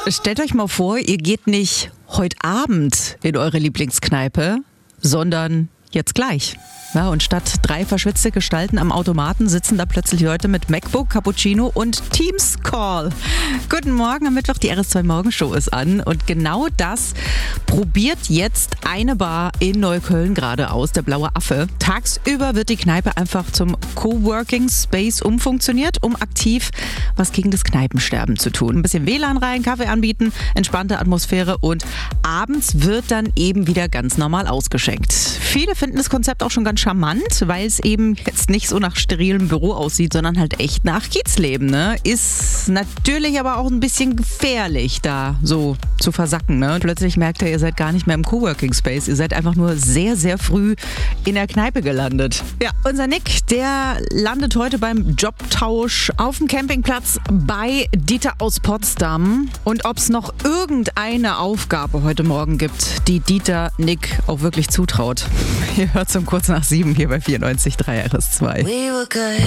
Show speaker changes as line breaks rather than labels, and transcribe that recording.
Stellt euch mal vor, ihr geht nicht heute Abend in eure Lieblingskneipe, sondern jetzt gleich. Ja, und statt 3 verschwitzte Gestalten am Automaten sitzen da plötzlich Leute mit MacBook, Cappuccino und Teams Call. Guten Morgen, am Mittwoch, die RS2 Morgenshow ist an. Und genau das probiert jetzt eine Bar in Neukölln gerade aus, der Blaue Affe. Tagsüber wird die Kneipe einfach zum Coworking Space umfunktioniert, um aktiv was gegen das Kneipensterben zu tun. Ein bisschen WLAN rein, Kaffee anbieten, entspannte Atmosphäre und abends wird dann eben wieder ganz normal ausgeschenkt. Viele finden das Konzept auch schon ganz charmant, weil es eben jetzt nicht so nach sterilem Büro aussieht, sondern halt echt nach Kiezleben, ne? Ist natürlich aber auch ein bisschen gefährlich, da so zu versacken, ne? Plötzlich merkt ihr seid gar nicht mehr im Coworking Space, ihr seid einfach nur sehr, sehr früh in der Kneipe gelandet. Ja, unser Nick, der landet heute beim Jobtausch auf dem Campingplatz bei Dieter aus Potsdam. Und ob es noch irgendeine Aufgabe heute Morgen gibt, die Dieter Nick auch wirklich zutraut. Ihr hört um kurz nach 7 hier bei 94.3 RS2.